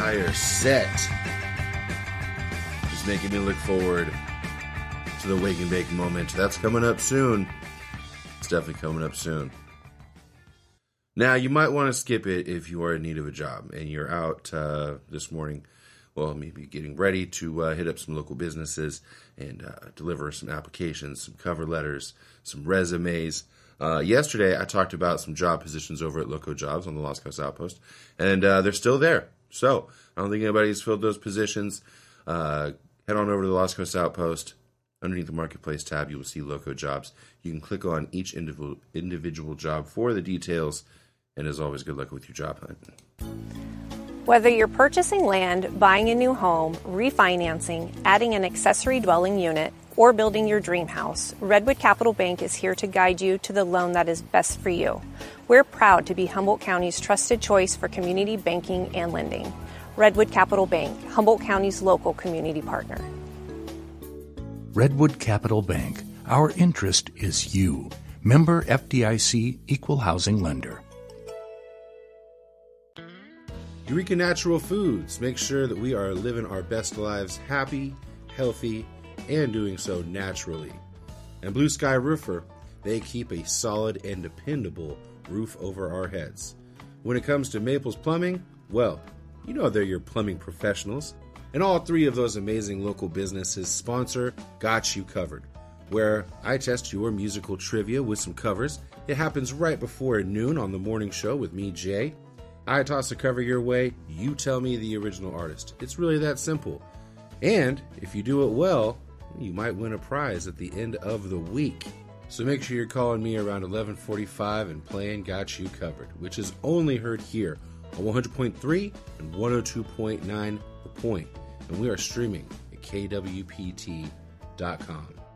entire set is making me look forward to the Wake and Bake moment. That's coming up soon. It's definitely coming up soon. Now, you might want to skip it if you are in need of a job and you're out this morning, well, maybe getting ready to hit up some local businesses and deliver some applications, some cover letters, some resumes. Yesterday, I talked about some job positions over at Loco Jobs on the Lost Coast Outpost, and they're still there. So, I don't think anybody's filled those positions. Head on over to the Lost Coast Outpost. Underneath the Marketplace tab, you will see Loco Jobs. You can click on each individual job for the details. And as always, good luck with your job hunt. Whether you're purchasing land, buying a new home, refinancing, adding an accessory dwelling unit, or building your dream house, Redwood Capital Bank is here to guide you to the loan that is best for you. We're proud to be Humboldt County's trusted choice for community banking and lending. Redwood Capital Bank, Humboldt County's local community partner. Redwood Capital Bank. Our interest is you. Member FDIC, Equal Housing Lender. Eureka Natural Foods. Make sure that we are living our best lives happy, healthy, and doing so naturally. And Blue Sky Roofer. They keep a solid and dependable roof over our heads. When it comes to Maples Plumbing, well, you know they're your plumbing professionals. And all three of those amazing local businesses sponsor Got You Covered, where I test your musical trivia with some covers. It happens right before noon on the morning show with me, Jay. I toss a cover your way, you tell me the original artist. It's really that simple. And if you do it well, you might win a prize at the end of the week. So make sure you're calling me around 11:45 and playing Got You Covered, which is only heard here on 100.3 and 102.9 The Point. And we are streaming at kwpt.com.